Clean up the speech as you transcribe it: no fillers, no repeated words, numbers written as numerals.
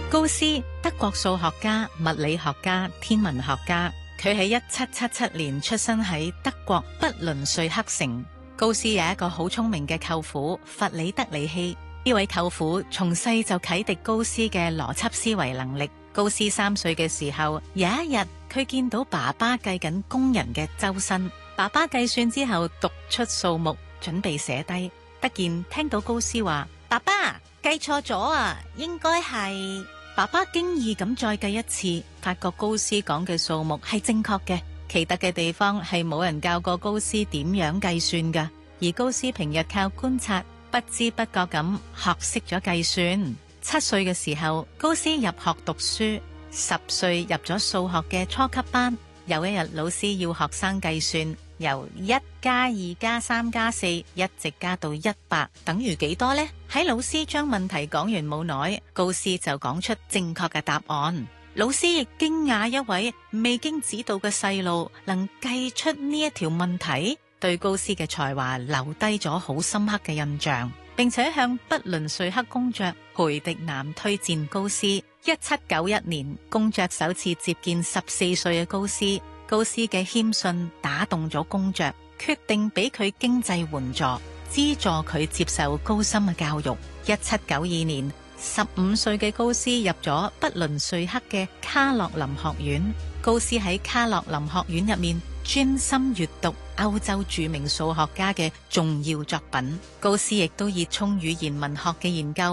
高斯，德國數學家、物理學家、天文學家。佢喺1777年出生喺德國畢倫瑞克城。高斯有一個好聰明嘅舅父弗里德里希，呢位舅父從細就啟迪高斯嘅邏輯思維能力。高斯3歲嘅時候，有一日佢見到爸爸計緊工人嘅周薪，爸爸計算之後讀出數目，準備寫低，突然聽到高斯話：爸爸，計錯咗啊，應該係。爸爸驚異咁再計一次，發覺高斯講嘅數目係正確嘅。奇特嘅地方係冇人教過高斯點樣計算㗎，而高斯平日靠觀察，不知不覺咁學識咗計算。7歲嘅時候，高斯入學讀書，10歲入咗數學嘅初級班。有一日，老師要學生計算，由1加2加3加4一直加到100，等於幾多呢？喺老師將問題講完冇耐，高斯就講出正確嘅答案。老師亦驚訝一位未經指導嘅細路能計出呢一條問題，對高斯嘅才華留低咗好深刻嘅印象，並且向畢倫瑞克公爵培迪南推薦高斯。1791年，公爵首次接見14歲嘅高斯，高斯嘅謙遜打動咗公爵，決定俾佢經濟援助，資助佢接受高深嘅教育。1792年，15歲嘅高斯入咗畢倫瑞克嘅卡洛林學院。高斯喺卡洛林學院入面專心閱讀歐洲著名數學家嘅重要作品。高斯亦都熱衷語言文學嘅研究。